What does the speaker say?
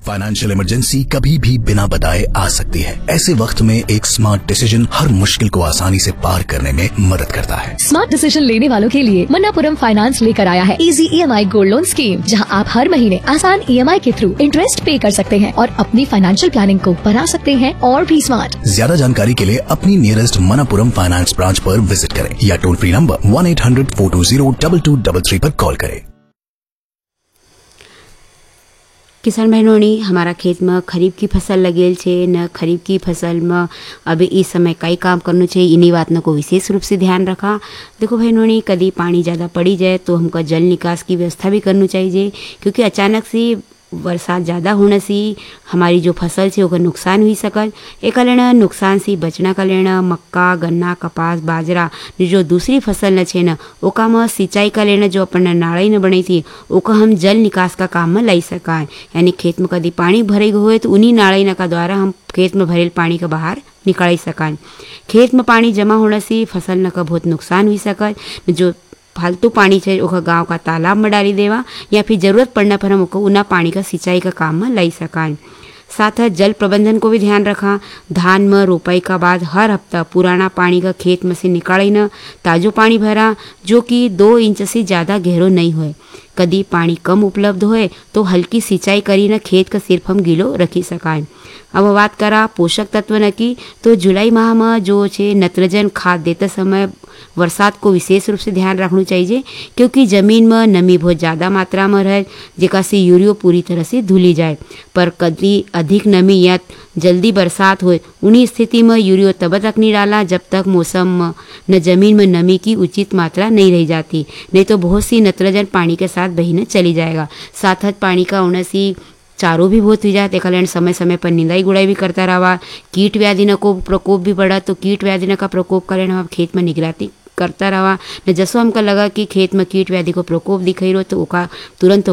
Financial emergency कभी भी बिना बताए आ सकती है। ऐसे वक्त में एक स्मार्ट डिसीजन हर मुश्किल को आसानी से पार करने में मदद करता है। स्मार्ट डिसीजन लेने वालों के लिए मन्नापुरम फाइनेंस लेकर आया है easy EMI gold loan scheme, जहां आप हर महीने आसान EMI के थ्रू इंटरेस्ट पे कर सकते हैं और अपनी फाइनेंशियल प्लानिंग को बना सकते हैं और भी स्मार्ट। ज्यादा जानकारी के लिए अपनी नियरेस्ट मन्नापुरम फाइनेंस ब्रांच पर विजिट करें या टोल फ्री नंबर 1-800-420-2233 पर कॉल करें। किसान बहनों, हमारा खेत में खरीफ की फसल लगेल छे न। खरीफ की फसल में अभी इस समय कई काम करना चाहिए, इन्हीं बातों को विशेष रूप से ध्यान रखा। देखो बहनों, कभी पानी ज़्यादा पड़ी जाए तो हमको जल निकास की व्यवस्था भी करनी चाहिए, क्योंकि अचानक से बरसात ज़्यादा होने से हमारी जो फसल से ओकर नुकसान हुई सकल। एक लेना नुकसान से बचना का लेना मक्का, गन्ना, कपास, बाजरा जो दूसरी फसल न छे न, ओका में सिंचाई का लेना जो अपन नाड़ी न बनी थी ओका हम जल निकास का काम में लाई सका। यानी खेत में कभी पानी भरे हुए तो उन्हीं नाड़ी न का द्वारा हम खेत में भरेल पानी का बाहर निकाल सका। खेत में पानी जमा होने से फसल न का बहुत नुकसान हुई सकल। जो फालतू पानी है ओका गांव का तालाब में डाली देवा या फिर जरूरत पड़ने पर हम उना पानी का सिंचाई का काम में लाई सका। साथ ही जल प्रबंधन को भी ध्यान रखा। धान में रोपाई का बाद हर हफ्ता पुराना पानी का खेत में से निकाली न ताज़ो पानी भरा, जो कि 2 इंच से ज़्यादा गहरो नहीं होए। कभी पानी कम उपलब्ध होए तो हल्की सिंचाई करी न खेत का सिर्फ हम गीलो रखी सकाएं। अब बात करा पोषक तत्व न की, तो जुलाई माह में जो छे नाइट्रोजन खाद देते समय बरसात को विशेष रूप से ध्यान रखना चाहिए, क्योंकि जमीन में नमी बहुत ज़्यादा मात्रा में रहे, जेका से यूरियो पूरी तरह से धुली जाए। पर कभी अधिक नमी या जल्दी बरसात हो, उन्हीं स्थिति में यूरियो तब तक नहीं डाला जब तक मौसम में न जमीन में नमी की उचित मात्रा नहीं रह जाती, नहीं तो बहुत सी नाइट्रोजन पानी के साथ बहीने चली जाएगा। साथ ही पानी का होने से चारों भी बहुत हो जाए, एक कारण समय समय पर निंदाई गुड़ाई भी करता रहा। कीट व्याधि न को प्रकोप भी बढ़ा, तो कीट व्याधि न का प्रकोप कारण हम खेत में निगरानी करता रहा। न जसो हमको लगा कि खेत में कीट व्याधि को प्रकोप दिखाई रहो तो ओका तुरंत